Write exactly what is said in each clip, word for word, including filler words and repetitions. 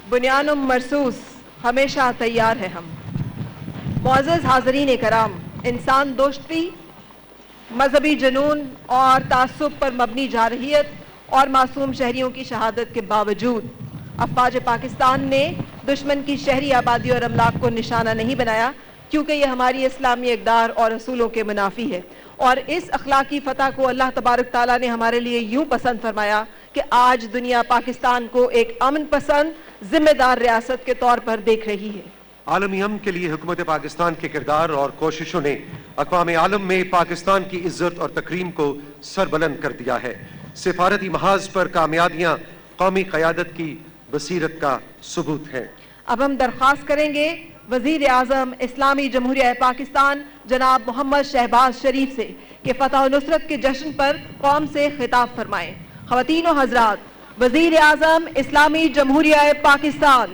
بنیان مرصوص ہمیشہ تیار ہے ہم۔ معزز حاضرین کرام، انسان دوستی، مذہبی جنون اور تعصب پر مبنی جارحیت اور معصوم شہریوں کی شہادت کے باوجود افواج پاکستان نے دشمن کی شہری آبادی اور املاک کو نشانہ نہیں بنایا، کیونکہ یہ ہماری اسلامی اقدار اور اصولوں کے منافی ہے، اور اس اخلاقی فتح کو اللہ تبارک تعالیٰ نے ہمارے لیے یوں پسند فرمایا کہ آج دنیا پاکستان کو ایک امن پسند ذمہ دار ریاست کے طور پر دیکھ رہی ہے۔ عالمی امن کے لیے حکومت پاکستان کے کردار اور کوششوں نے اقوام عالم میں پاکستان کی عزت اور تکریم کو سربلند کر دیا ہے۔ سفارتی محاذ پر کامیابیاں قومی قیادت کی بصیرت کا ثبوت ہیں۔ اب ہم درخواست کریں گے وزیر اعظم اسلامی جمہوریہ پاکستان جناب محمد شہباز شریف سے کہ فتح و نصرت کے جشن پر قوم سے خطاب فرمائیں۔ خواتین و حضرات، وزیر اعظم اسلامی جمہوریہ پاکستان۔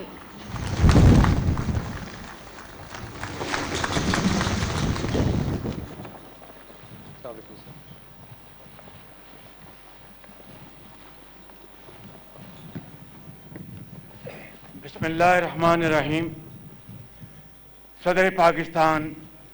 بسم اللہ الرحمن الرحیم۔ صدر پاکستان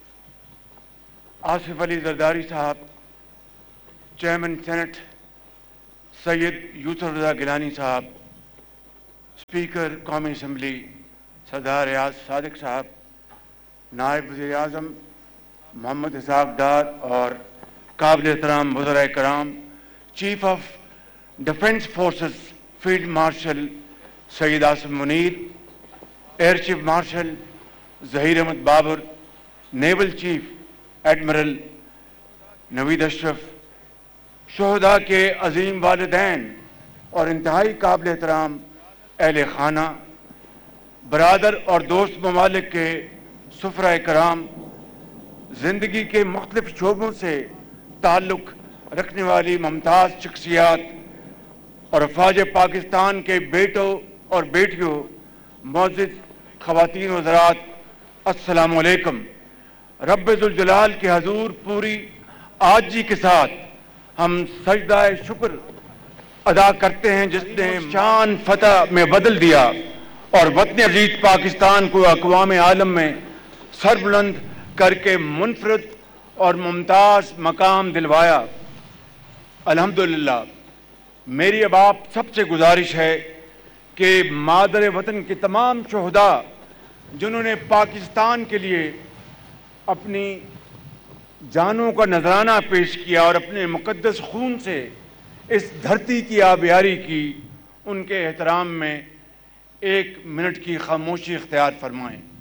آصف علی زرداری صاحب، چیئرمین سینٹ سید یوسف رضا گیلانی صاحب، اسپیکر قومی اسمبلی سردار ریاض صادق صاحب، نائب وزیر اعظم محمد اسحاق ڈار اور قابل احترام وزراء کرام، chief of defence forces field marshal Syed Asim Munir, air chief marshal Zaheer Ahmad Babar, naval chief admiral نوید اشرف، شہداء کے عظیم والدین اور انتہائی قابل احترام اہل خانہ، برادر اور دوست ممالک کے سفراء کرام، زندگی کے مختلف شعبوں سے تعلق رکھنے والی ممتاز شخصیات اور افواج پاکستان کے بیٹوں اور بیٹیوں، معزز خواتین و حضرات، السلام علیکم۔ رب ذوالجلال کے حضور پوری عاجزی کے ساتھ ہم سجدہ شکر ادا کرتے ہیں جس نے شان فتح میں بدل دیا اور وطن عزیز پاکستان کو اقوام عالم میں سربلند کر کے منفرد اور ممتاز مقام دلوایا۔ الحمدللہ، میری اب آپ سب سے گزارش ہے کہ مادر وطن کے تمام شہداء جنہوں نے پاکستان کے لیے اپنی جانوں کا نذرانہ پیش کیا اور اپنے مقدس خون سے اس دھرتی کی آبیاری کی، ان کے احترام میں ایک منٹ کی خاموشی اختیار فرمائیں۔